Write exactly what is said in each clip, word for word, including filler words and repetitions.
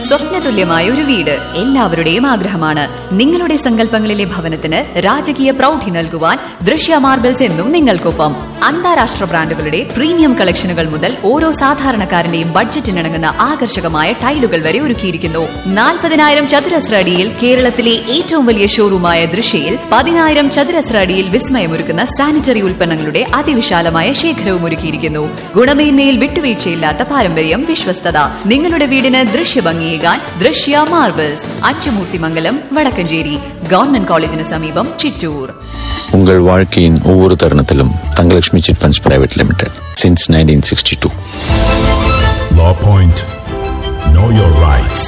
സ്വപ്നതുല്യമായ ഒരു വീട് എല്ലാവരുടെയും ആഗ്രഹമാണ്. നിങ്ങളുടെ സങ്കല്പങ്ങളിലെ ഭവനത്തിന് രാജകീയ പ്രൗഢി നൽകുവാൻ ദൃശ്യ മാർബിൾസ് എന്നും നിങ്ങൾക്കൊപ്പം. അന്താരാഷ്ട്ര ബ്രാൻഡുകളുടെ പ്രീമിയം കളക്ഷനുകൾ മുതൽ ഓരോ സാധാരണക്കാരന്റെയും ബഡ്ജറ്റിനിണങ്ങുന്ന ആകർഷകമായ ടൈലുകൾ വരെ ഒരുക്കിയിരിക്കുന്നു. നാൽപ്പതിനായിരം ചതുരശ്ര അടിയിൽ കേരളത്തിലെ ഏറ്റവും വലിയ ഷോറൂമായ ദൃശ്യയിൽ പതിനായിരം ചതുരശ്ര അടിയിൽ വിസ്മയമൊരുക്കുന്ന സാനിറ്ററി ഉൽപ്പന്നങ്ങളുടെ അതിവിശാലമായ ശേഖരവും ഒരുക്കിയിരിക്കുന്നു. ഗുണമേന്മയിൽ വിട്ടുവീഴ്ചയില്ലാത്ത പാരമ്പര്യം, വിശ്വസ്തത. നിങ്ങളുടെ വീടിന് ദൃശ്യഭംഗിയേകാൻ ദൃശ്യ മാർബിൾസ്, അച്ചുമൂർത്തിമംഗലം, വടക്കഞ്ചേരി. ഗവൺമെന്റ് കോളേജിന് സമീപം, ചിറ്റൂർ. உங்கள் வாழ்க்கையின் ஒவ்வொரு தருணத்திலும் Thangalakshmi chit funds private limited since nineteen sixty two. Law Point. Know your rights.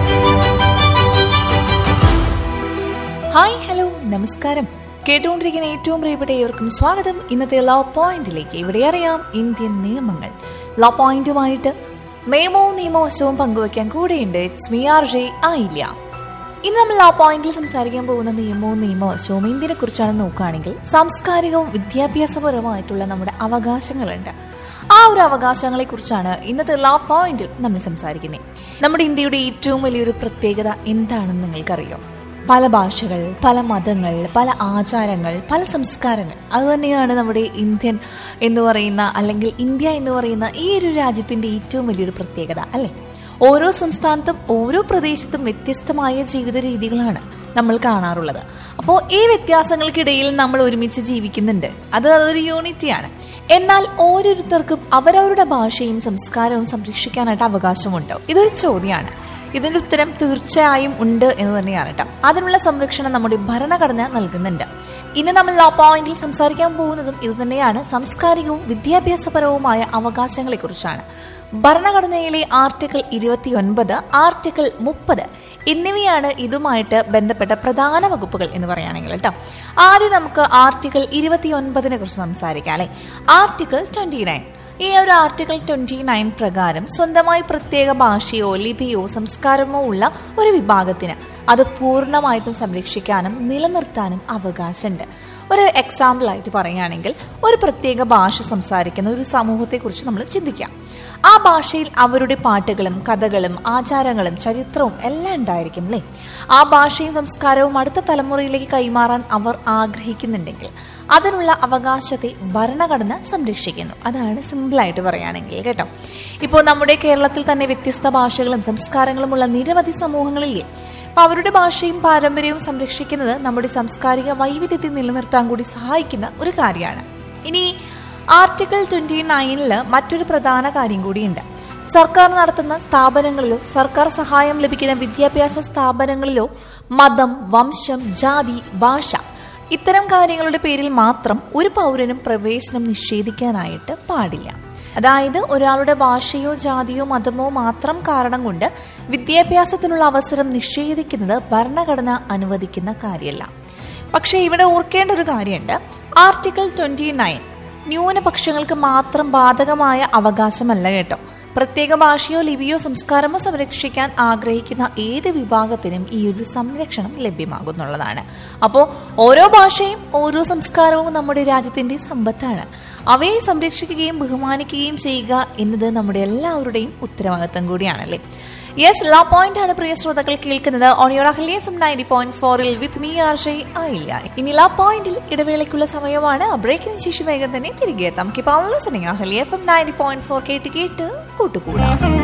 Hi, hello, നമസ്കാരം. കേട്ടുകൊണ്ടിരിക്കുന്ന ഏറ്റവും പ്രിയപ്പെട്ട ഏവർക്കും സ്വാഗതം ഇന്നത്തെ ലോ പോയിന്റിലേക്ക്. ഇവിടെ അറിയാം ഇന്ത്യൻ നിയമങ്ങൾ. ലോ പോയിന്റുമായിട്ട് നിയമവും നിയമവശവും പങ്കുവയ്ക്കാൻ കൂടെയുണ്ട്. ഇറ്റ്സ് മീ ആർ ജെ ആയില്ല. ഇന്ന് നമ്മൾ ലോ പോയിന്റിൽ സംസാരിക്കാൻ പോകുന്ന നിയമവും നിയമവശവും ഇന്ത്യനെ കുറിച്ചാണ് നോക്കുകയാണെങ്കിൽ സാംസ്കാരികവും വിദ്യാഭ്യാസപരവുമായിട്ടുള്ള നമ്മുടെ അവകാശങ്ങളുണ്ട്. ആ ഒരു അവകാശങ്ങളെ കുറിച്ചാണ് ഇന്നത്തെ ലോ പോയിന്റിൽ നമ്മൾ സംസാരിക്കുന്നത്. നമ്മുടെ ഇന്ത്യയുടെ ഏറ്റവും വലിയൊരു പ്രത്യേകത എന്താണെന്ന് നിങ്ങൾക്കറിയോ? പല ഭാഷകൾ, പല മതങ്ങൾ, പല ആചാരങ്ങൾ, പല സംസ്കാരങ്ങൾ. അതുതന്നെയാണ് നമ്മുടെ ഇന്ത്യൻ എന്ന് പറയുന്ന, അല്ലെങ്കിൽ ഇന്ത്യ എന്ന് പറയുന്ന ഈ ഒരു രാജ്യത്തിന്റെ ഏറ്റവും വലിയൊരു പ്രത്യേകത, അല്ലെ? ഓരോ സംസ്ഥാനത്തും ഓരോ പ്രദേശത്തും വ്യത്യസ്തമായ ജീവിത രീതികളാണ് നമ്മൾ കാണാറുള്ളത്. അപ്പോൾ ഈ വ്യത്യാസങ്ങൾക്കിടയിൽ നമ്മൾ ഒരുമിച്ച് ജീവിക്കുന്നുണ്ട്. അത് അതൊരു യൂണിറ്റിയാണ്. എന്നാൽ ഓരോരുത്തർക്കും അവരവരുടെ ഭാഷയും സംസ്കാരവും സംരക്ഷിക്കാനായിട്ട് അവകാശമുണ്ടോ? ഇതൊരു ചോദ്യമാണ്. ഇതിന്റെ ഉത്തരം തീർച്ചയായും ഉണ്ട് എന്ന് തന്നെയാണ് കേട്ടോ. അതിനുള്ള സംരക്ഷണം നമ്മുടെ ഭരണഘടന നൽകുന്നുണ്ട്. ഇനി നമ്മൾ ലോ പോയിന്റിൽ സംസാരിക്കാൻ പോകുന്നതും ഇത് തന്നെയാണ്. സാംസ്കാരികവും വിദ്യാഭ്യാസപരവുമായ അവകാശങ്ങളെ കുറിച്ചാണ്. ഭരണഘടനയിലെ ആർട്ടിക്കിൾ ഇരുപത്തി ഒൻപത്, ആർട്ടിക്കിൾ മുപ്പത് എന്നിവയാണ് ഇതുമായിട്ട് ബന്ധപ്പെട്ട പ്രധാന വകുപ്പുകൾ എന്ന് പറയുകയാണെങ്കിൽ കേട്ടോ. ആദ്യം നമുക്ക് ആർട്ടിക്കിൾ ഇരുപത്തി ഒൻപതിനെ കുറിച്ച് സംസാരിക്കാം, അല്ലെ? Article twenty nine. ഈ ഒരു ആർട്ടിക്കിൾ ട്വന്റി നയൻ പ്രകാരം സ്വന്തമായി പ്രത്യേക ഭാഷയോ ലിപിയോ സംസ്കാരമോ ഉള്ള ഒരു വിഭാഗത്തിന് അത് പൂർണ്ണമായിട്ടും സംരക്ഷിക്കാനും നിലനിർത്താനും അവകാശമുണ്ട്. ഒരു എക്സാമ്പിൾ ആയിട്ട് പറയുകയാണെങ്കിൽ, ഒരു പ്രത്യേക ഭാഷ സംസാരിക്കുന്ന ഒരു സമൂഹത്തെക്കുറിച്ച് നമ്മൾ ചിന്തിക്കാം. ആ ഭാഷയിൽ അവരുടെ പാട്ടുകളും കഥകളും ആചാരങ്ങളും ചരിത്രവും എല്ലാം ഉണ്ടായിരിക്കും, അല്ലേ? ആ ഭാഷയും സംസ്കാരവും അടുത്ത തലമുറയിലേക്ക് കൈമാറാൻ അവർ ആഗ്രഹിക്കുന്നുണ്ടെങ്കിൽ അതിനുള്ള അവകാശത്തെ ഭരണഘടന സംരക്ഷിക്കുന്നു. അതാണ് സിമ്പിളായിട്ട് പറയുകയാണെങ്കിൽ കേട്ടോ. ഇപ്പോൾ നമ്മുടെ കേരളത്തിൽ തന്നെ വ്യത്യസ്ത ഭാഷകളും സംസ്കാരങ്ങളുമുള്ള നിരവധി സമൂഹങ്ങളില്ലേ? അപ്പൊ അവരുടെ ഭാഷയും പാരമ്പര്യവും സംരക്ഷിക്കുന്നത് നമ്മുടെ സാംസ്കാരിക വൈവിധ്യത്തെ നിലനിർത്താൻ കൂടി സഹായിക്കുന്ന ഒരു കാര്യമാണ്. ഇനി ആർട്ടിക്കിൾ ട്വന്റി നയനില് മറ്റൊരു പ്രധാന കാര്യം കൂടിയുണ്ട്. സർക്കാർ നടത്തുന്ന സ്ഥാപനങ്ങളിലോ സർക്കാർ സഹായം ലഭിക്കുന്ന വിദ്യാഭ്യാസ സ്ഥാപനങ്ങളിലോ മതം, വംശം, ജാതി, ഭാഷ ഇത്തരം കാര്യങ്ങളുടെ പേരിൽ മാത്രം ഒരു പൗരനും പ്രവേശനം നിഷേധിക്കാനായിട്ട് പാടില്ല. അതായത് ഒരാളുടെ ഭാഷയോ ജാതിയോ മതമോ മാത്രം കാരണം കൊണ്ട് വിദ്യാഭ്യാസത്തിനുള്ള അവസരം നിഷേധിക്കുന്നത് ഭരണഘടന അനുവദിക്കുന്ന കാര്യമല്ല. പക്ഷെ ഇവിടെ ഓർക്കേണ്ട ഒരു കാര്യമുണ്ട്. ആർട്ടിക്കിൾ ട്വന്റി നയൻ ന്യൂനപക്ഷങ്ങൾക്ക് മാത്രം ബാധകമായ അവകാശമല്ല കേട്ടോ. പ്രത്യേക ഭാഷയോ ലിപിയോ സംസ്കാരമോ സംരക്ഷിക്കാൻ ആഗ്രഹിക്കുന്ന ഏത് വിഭാഗത്തിനും ഈ ഒരു സംരക്ഷണം ലഭ്യമാകുന്നുള്ളതാണ്. അപ്പോൾ ഓരോ ഭാഷയും ഓരോ സംസ്കാരവും നമ്മുടെ രാജ്യത്തിന്റെ സമ്പത്താണ്. അവയെ സംരക്ഷിക്കുകയും ബഹുമാനിക്കുകയും ചെയ്യുക എന്നത് നമ്മുടെ എല്ലാവരുടെയും ഉത്തരവാദിത്തം കൂടിയാണല്ലേ. യെസ്, ലോ പോയിന്റ് ആണ് പ്രിയ ശ്രോതാക്കൾ കേൾക്കുന്നത് on your Ahalya F M ninety point ഫോറിൽ വിത്ത് മീ ആർ ജെ ആയില്ല. ഇനി ലോ പോയിന്റിൽ ഇടവേളയ്ക്കുള്ള സമയമാണ്. ബ്രേക്കിന് ശേഷം വേഗം തന്നെ തിരികെ എത്താം. Keep on listening. Ahalya F M ninety point four കേട്ട് കേട്ട് കൂട്ടുകൂടാം.